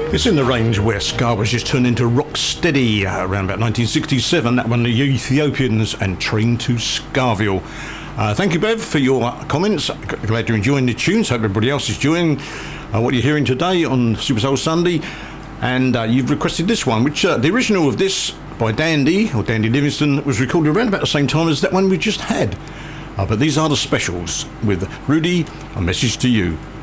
It's in the range where ska was just turned into rock steady around about 1967. That one, the Ethiopians and Train to Scarville. Thank you, Bev, for your comments. Glad you're enjoying the tunes. Hope everybody else is enjoying what you're hearing today on Super Soul Sunday. And you've requested this one, which the original of this by Dandy, or Dandy Livingston, was recorded around about the same time as that one we just had. But these are the specials with Rudy, A Message to You.